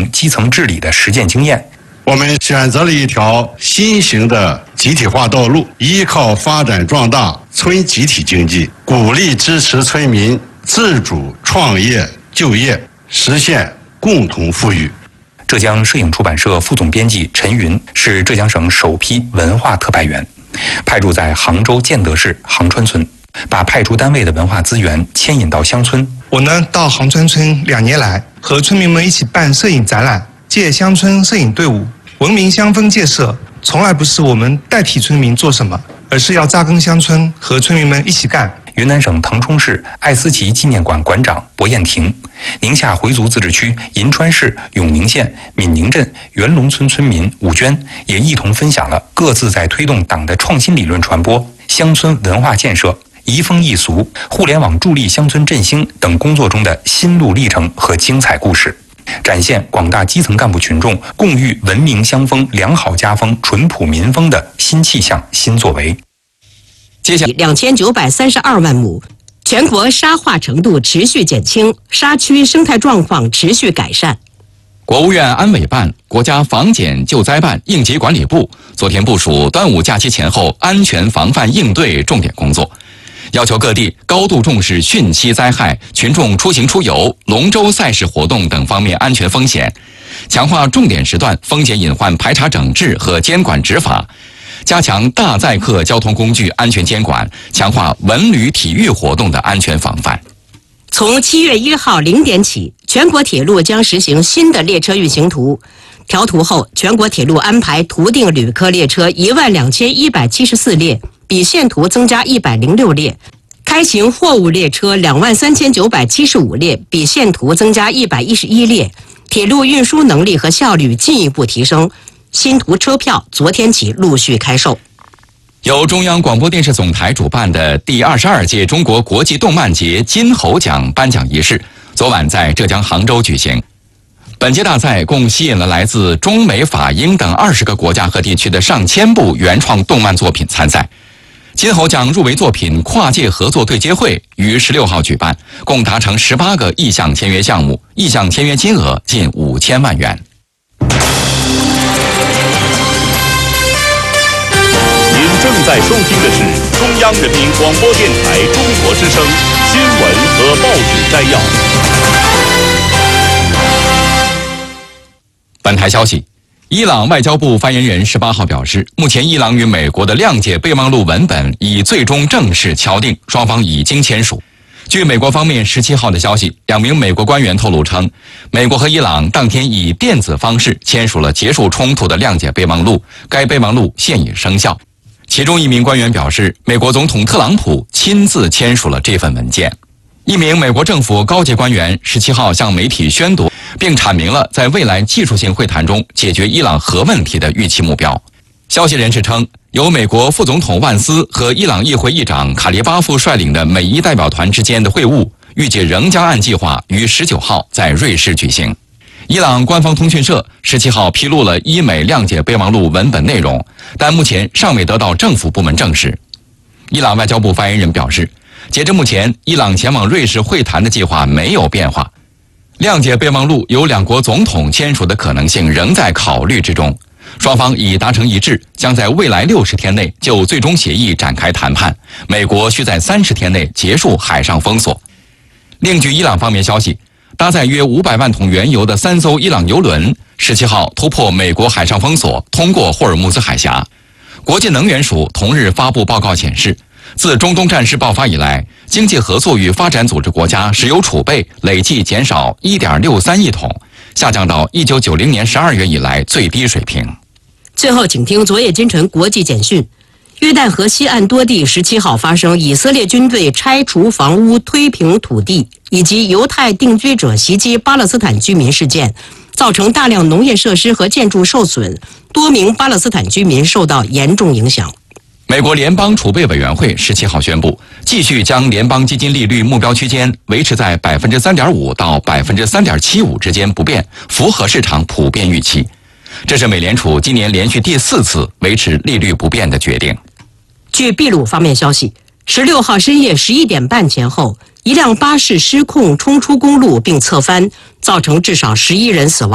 明基层治理的实践经验。 我们选择了一条新型的集体化道路，依靠发展壮大村集体经济，鼓励支持村民自主创业就业，实现共同富裕。 浙江摄影出版社副总编辑陈云是浙江省首批文化特派员，派驻在杭州建德市杭川村，把派出单位的文化资源牵引到乡村。 我呢到杭川村2年来，和村民们一起办摄影展览，借乡村摄影队伍，文明乡风建设从来不是我们代替村民做什么，而是要扎根乡村，和村民们一起干。 云南省腾冲市爱思奇纪念馆馆长薄艳婷，宁夏回族自治区银川市永宁县闽宁镇元龙村村民武娟也一同分享了各自在推动党的创新理论传播、乡村文化建设、移风易俗、互联网助力乡村振兴等工作中的心路历程和精彩故事，展现广大基层干部群众共育文明乡风、良好家风、淳朴民风的新气象、新作为。 接下来2932万亩，全国沙化程度持续减轻，沙区生态状况持续改善。 国务院安委办、国家防检救灾办、应急管理部昨天部署端午假期前后安全防范应对重点工作，要求各地高度重视汛期灾害、群众出行出游、龙舟赛事活动等方面安全风险，强化重点时段风险隐患排查整治和监管执法，加强大载客交通工具安全监管，强化文旅体育活动的安全防范。 从7月1号0点起，全国铁路将实行新的列车运行图。调图后，全国铁路安排图定旅客列车12174列，比现图增加106列；开行货物列车23975列，比现图增加111列。铁路运输能力和效率进一步提升。新图车票昨天起陆续开售。 由中央广播电视总台主办的第22届中国国际动漫节金猴奖颁奖仪式昨晚在浙江杭州举行。本届大赛共吸引了来自中美法英等20个国家和地区的上千部原创动漫作品参赛。金猴奖入围作品跨界合作对接会于16号举办，共达成18个意向签约项目，意向签约金额近5000万元。 您正在收听的是中央人民广播电台中国之声新闻和报纸摘要。 本台消息，伊朗外交部发言人18号表示，目前伊朗与美国的谅解备忘录文本已最终正式敲定，双方已经签署。据美国方面17号的消息，2名美国官员透露称，美国和伊朗当天以电子方式签署了结束冲突的谅解备忘录，该备忘录现已生效。其中一名官员表示，美国总统特朗普亲自签署了这份文件。一名美国政府高级官员17号向媒体宣读，并阐明了在未来技术性会谈中解决伊朗核问题的预期目标。消息人士称，由美国副总统万斯和伊朗议会议长卡利巴夫率领的美伊代表团之间的会晤，预计仍将按计划于19号在瑞士举行。伊朗官方通讯社17号披露了伊美谅解备忘录文本内容，但目前尚未得到政府部门证实。伊朗外交部发言人表示，截至目前，伊朗前往瑞士会谈的计划没有变化。谅解备忘录由两国总统签署的可能性仍在考虑之中。双方已达成一致，将在未来60天内就最终协议展开谈判。美国需在30天内结束海上封锁。另据伊朗方面消息，搭载约500万桶原油的3艘伊朗油轮17号突破美国海上封锁，通过霍尔木兹海峡。国际能源署同日发布报告显示，自中东战事爆发以来，经济合作与发展组织国家石油储备累计减少 1.63 亿桶，下降到1990年12月以来最低水平。 最后，请听昨夜今晨国际简讯。约旦河西岸多地17号发生以色列军队拆除房屋、推平土地以及犹太定居者袭击巴勒斯坦居民事件，造成大量农业设施和建筑受损，多名巴勒斯坦居民受到严重影响。 美国联邦储备委员会17号宣布，继续将联邦基金利率目标区间维持在 3.5% 到 3.75% 之间不变，符合市场普遍预期。这是美联储今年连续第4次维持利率不变的决定。 据秘鲁方面消息，16号深夜11点半前后，一辆巴士失控冲出公路并侧翻，造成至少11人死亡。